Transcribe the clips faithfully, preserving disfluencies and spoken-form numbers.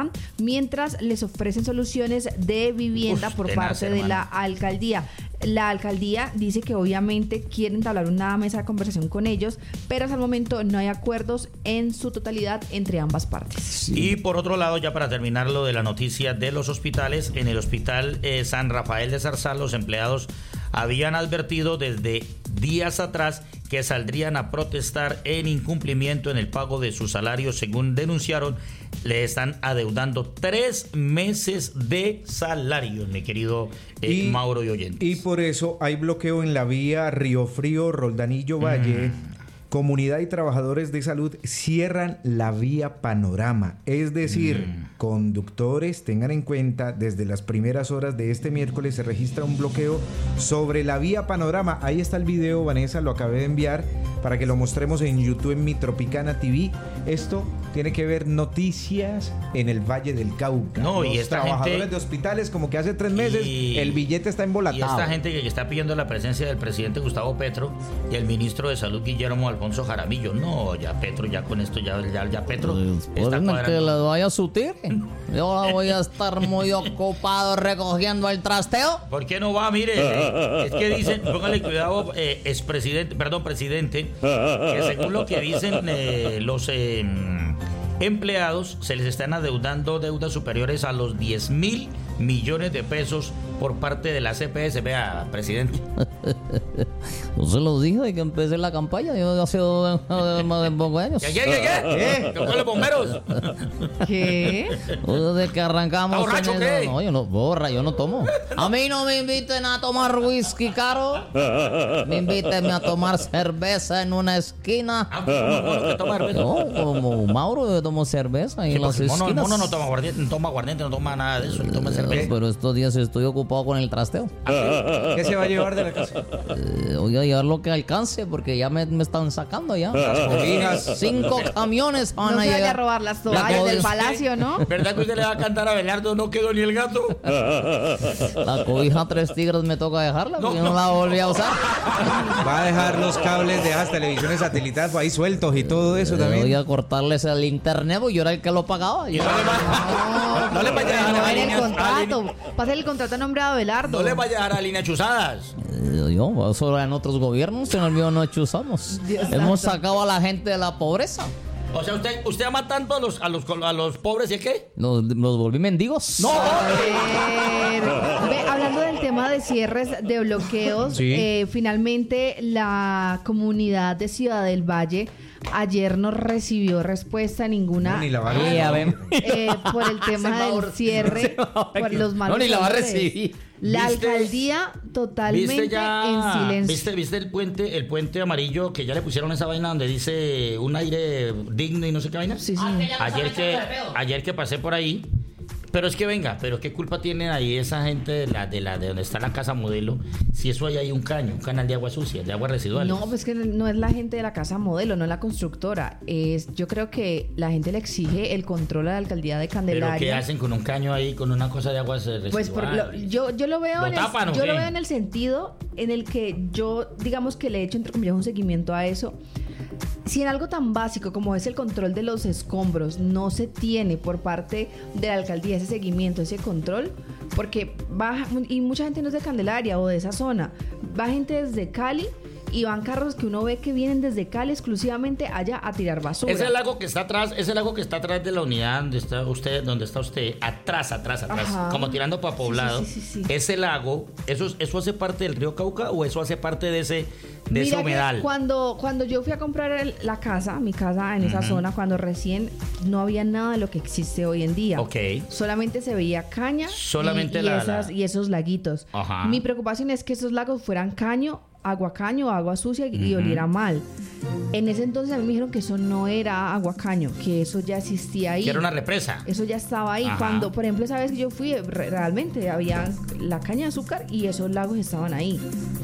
cierran mientras les ofrecen soluciones de vivienda Uf, por tenaz, parte hermano. de la alcaldía. La alcaldía dice que obviamente quieren entablar una mesa de conversación con ellos, pero hasta el momento no hay acuerdos en su totalidad entre ambas partes. Sí. Y por otro lado, ya para terminar lo de la noticia de los hospitales, en el hospital eh, San Rafael de Zarzal, los empleados habían advertido desde días atrás que saldrían a protestar en incumplimiento en el pago de sus salarios. Según denunciaron, le están adeudando tres meses de salarios, mi querido eh, y, Mauro y oyentes. Y por eso hay bloqueo en la vía Río Frío, Roldanillo Valle. Mm. Comunidad y trabajadores de salud cierran la vía Panorama. Es decir, mm. conductores, tengan en cuenta, desde las primeras horas de este miércoles se registra un bloqueo sobre la vía Panorama. Ahí está el video, Vanessa, lo acabé de enviar para que lo mostremos en YouTube en Mi Tropicana T V. Esto tiene que ver noticias en el Valle del Cauca. No, Los y esta trabajadores gente, de hospitales, como que hace tres meses y, el billete está embolatado. Y esta gente que está pidiendo la presencia del presidente Gustavo Petro y el ministro de Salud Guillermo Alfonso Jaramillo. No, ya Petro, ya con esto, ya, ya, ya Petro pues, está cuadrando. Que le vaya a sutir. Yo voy a estar muy ocupado recogiendo el trasteo. ¿Por qué no va? Mire, eh, es que dicen, póngale cuidado, eh, expresidente, perdón, presidente, que según lo que dicen eh, los eh, empleados, se les están adeudando deudas superiores a los diez mil millones de pesos por parte de la C P S. Vea, presidente. Yo se los dije de que empecé la campaña. Yo hace más de pocos años. ¿Qué, qué, qué? ¿Qué? ¿Qué fue los bomberos? ¿Qué? Desde que arrancamos. ¿Está borracho qué? No, yo no, borra, yo no tomo. A mí no me inviten a tomar whisky caro. Me inviten a tomar cerveza en una esquina. Ah, ¿cómo que toma cerveza? No, como Mauro, yo tomo cerveza en sí, las el mono, esquinas. El mono no toma aguardiente, no toma aguardiente, no toma nada de eso, no toma cerveza. Pero estos días estoy ocupado con el trasteo. ¿Qué se va a llevar de la casa? Eh, voy a llevar lo que alcance porque ya me, me están sacando ya. Las cobijas. Cinco camiones van no a se llegar. vaya a robar las toallas del palacio, ¿no? ¿Verdad que usted le va a cantar a Belardo? No quedó ni el gato. La cobija Tres Tigres me toca dejarla porque no, no la volví a usar. Va a dejar los cables de las televisiones satelitales ahí sueltos y todo eso eh, también. Voy a cortarles el internet porque yo era el que lo pagaba. Y no, no le va, no, no le vaya a dejar no, a el contrato. Pase el contrato nombrado Belardo. No le vaya a dejar a líneas chuzadas. Eh, yo, eso en otros gobiernos, en el mío no chuzamos. Dios Hemos santo. sacado a la gente de la pobreza. O sea, usted usted ama tanto a los a los a los pobres y qué? Nos, nos volví mendigos. No. Ve, hablando del tema de cierres de bloqueos, sí. eh, finalmente la comunidad de Ciudad del Valle ayer no recibió respuesta ninguna. No, ni la va a recibir. Eh, por el tema del cierre, por los malos. No, ni la va a recibir. La alcaldía totalmente ya, en silencio. ¿Viste, viste el puente, el puente amarillo que ya le pusieron esa vaina donde dice un aire digno y no sé qué vaina? Sí, sí. Ah, ayer que ayer que pasé por ahí. Pero es que venga, pero qué culpa tienen ahí esa gente de la de la de donde está la casa modelo, si eso hay ahí un caño, un canal de agua sucia, de agua residual. No, pues que no es la gente de la casa modelo, no es la constructora. Es, yo creo que la gente le exige el control a la alcaldía de Candelaria. ¿Pero qué hacen con un caño ahí, con una cosa de agua residual? Pues por lo, yo yo lo veo ¿Lo en tapan, el, o yo qué? lo veo en el sentido en el que yo digamos que le he hecho entre comillas un seguimiento a eso. Si en algo tan básico como es el control de los escombros no se tiene por parte de la alcaldía ese seguimiento, ese control, porque va, y mucha gente no es de Candelaria o de esa zona, va gente desde Cali y van carros que uno ve que vienen desde Cali exclusivamente allá a tirar basura. Es el lago que está atrás, es el lago que está atrás de la unidad donde está usted, donde está usted, atrás, atrás, atrás, Ajá. como tirando para Poblado. Sí, sí, sí, sí, sí. Ese lago, eso, eso hace parte del río Cauca o eso hace parte de ese de Mira ese humedal. Cuando, cuando yo fui a comprar el, la casa, mi casa en esa uh-huh. zona, cuando recién no había nada de lo que existe hoy en día. Ok. Solamente se veía caña Solamente y, y, la, esas, la... y esos laguitos. Ajá. Mi preocupación es que esos lagos fueran caño, agua caño, agua sucia y uh-huh. oliera mal. En ese entonces a mí me dijeron que eso no era agua caño, que eso ya existía ahí. Que era una represa. Eso ya estaba ahí. Ajá. Cuando, por ejemplo, esa vez que yo fui, re- realmente había la caña de azúcar y esos lagos estaban ahí.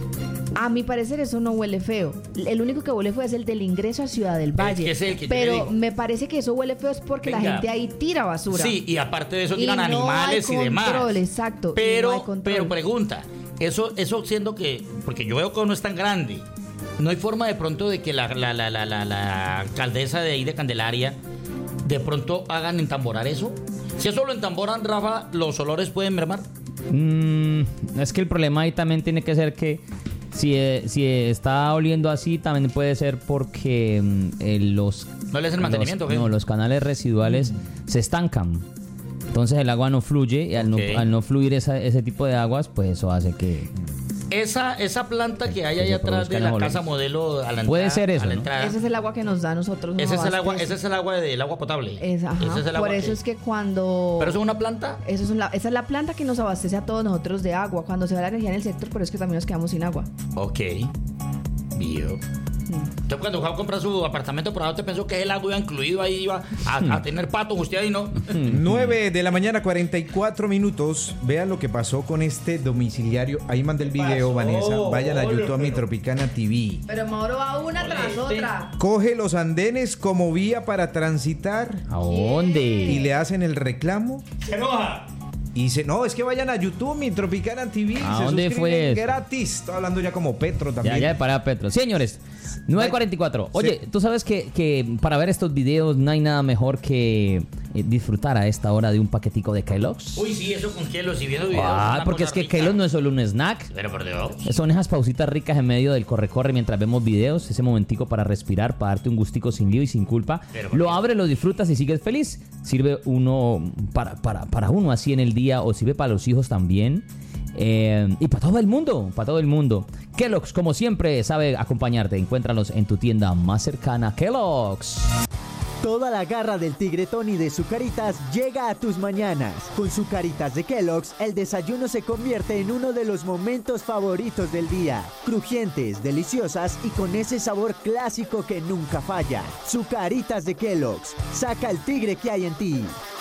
A mi parecer eso no huele feo. El único que huele feo es el del ingreso a Ciudad del Valle. Es que es el que Pero me parece que eso huele feo es porque Venga. la gente ahí tira basura. Sí, y aparte de eso y tiran no animales hay y demás. Control, exacto. Pero, no hay control. pero pregunta, eso, eso siendo que, porque yo veo que no es tan grande, no hay forma de pronto de que la, la, la, la, la, la alcaldesa de ahí de Candelaria de pronto hagan entamborar eso. Si es solo en Tamborán, Rafa, ¿los olores pueden mermar? Mm, es que el problema ahí también tiene que ser que si, eh, si está oliendo así, también puede ser porque mm, eh, los... ¿No le hacen mantenimiento? los, ¿qué? No, los canales residuales se estancan. Entonces el agua no fluye y al, Ok. no, al no fluir esa- ese tipo de aguas, pues eso hace que... Esa, esa planta que hay Que ahí se atrás de produzcan la olores. casa modelo a la Puede entrada- ser eso, a la ¿no? entrada. Ese es el agua que nos da a nosotros. nos Ese es el agua, abastece. ese es el agua del agua potable. Es- ajá. Ese es el Por agua eso que- es que cuando... ¿Pero eso es una planta? Eso es la- esa es la planta que nos abastece a todos nosotros de agua. Cuando se va la energía en el sector, por eso es que también nos quedamos sin agua. Ok. Bio. Entonces cuando fue a comprar su apartamento por ahí, ¿usted pensó que el agua iba incluido ahí, iba a, a tener patos usted ahí, no? nueve de la mañana, cuarenta y cuatro minutos. Vean lo que pasó con este domiciliario. Ahí mandé el video, Vanessa. Vayan a YouTube a mi Tropicana T V. Pero Mauro va una tras otra. Coge los andenes como vía para transitar ¿A dónde? y le hacen el reclamo. Se enoja. Y dice, no, es que vayan a YouTube, mi Tropicana T V. ¿A se dónde suscriben fue eso? gratis. Estoy hablando ya como Petro también. Ya, ya, para Petro. Señores, nueve cuarenta y cuatro. Oye, tú sabes que, que para ver estos videos no hay nada mejor que eh, disfrutar a esta hora de un paquetico de Kellogg's. Uy, sí, eso con Kelos y viendo videos. Ah, una porque cosa es que rica. Kellogg's no es solo un snack. Pero por Dios. Son esas pausitas ricas en medio del corre-corre mientras vemos videos, ese momentico para respirar, para darte un gustico sin lío y sin culpa. Pero, ¿por Lo qué? abres, lo disfrutas y sigues feliz. Sirve uno para, para, para uno así en el día o sirve para los hijos también. Eh, y para todo el mundo, para todo el mundo. Kellogg's, como siempre, sabe acompañarte. Encuéntralos en tu tienda más cercana. Kellogg's. Toda la garra del tigre Tony de Zucaritas llega a tus mañanas. Con Zucaritas de Kellogg's, el desayuno se convierte en uno de los momentos favoritos del día. Crujientes, deliciosas y con ese sabor clásico que nunca falla. Zucaritas de Kellogg's. Saca el tigre que hay en ti.